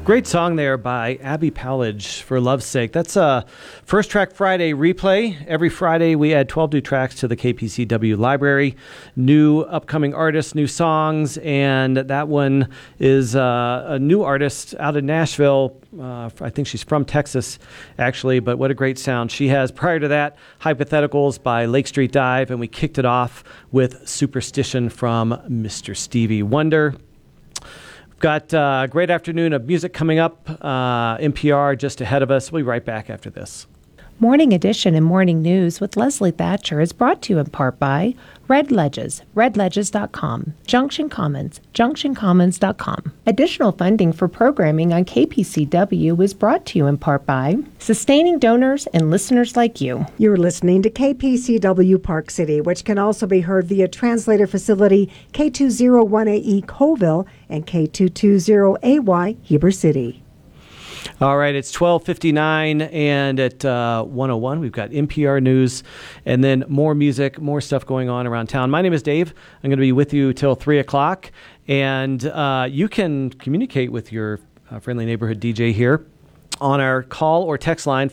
Great song there by Abby Powledge, For Love's Sake. That's a First Track Friday replay. Every Friday we add 12 new tracks to the KPCW library. New upcoming artists, new songs, and that one is a new artist out of Nashville. I think she's from Texas, actually, but what a great sound she has. Prior to that, Hypotheticals by Lake Street Dive, and we kicked it off with Superstition from Mr. Stevie Wonder. Got a great afternoon of music coming up. NPR just ahead of us. We'll be right back after this. Morning Edition and Morning News with Leslie Thatcher is brought to you in part by Red Ledges, redledges.com, Junction Commons, junctioncommons.com. Additional funding for programming on KPCW is brought to you in part by sustaining donors and listeners like you. You're listening to KPCW Park City, which can also be heard via translator facility K201AE Colville and K220AY Heber City. All right, it's 12:59, and at 1:01, we've got NPR News, and then more music, more stuff going on around town. My name is Dave. I'm going to be with you till 3 o'clock, and you can communicate with your friendly neighborhood DJ here on our call or text line,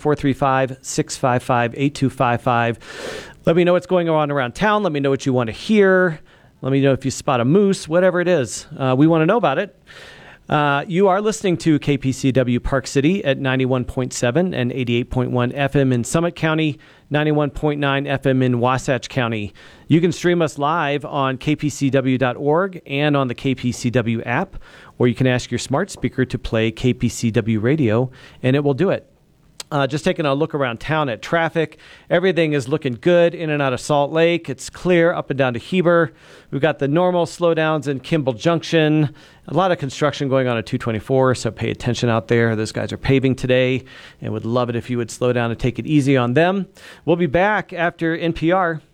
435-655-8255. Let me know what's going on around town. Let me know what you want to hear. Let me know if you spot a moose, whatever it is. We want to know about it. You are listening to KPCW Park City at 91.7 and 88.1 FM in Summit County, 91.9 FM in Wasatch County. You can stream us live on kpcw.org and on the KPCW app, or you can ask your smart speaker to play KPCW radio, and it will do it. Just taking a look around town at traffic. Everything is looking good in and out of Salt Lake. It's clear up and down to Heber. We've got the normal slowdowns in Kimball Junction. A lot of construction going on at 224, so pay attention out there. Those guys are paving today, and would love it if you would slow down and take it easy on them. We'll be back after NPR.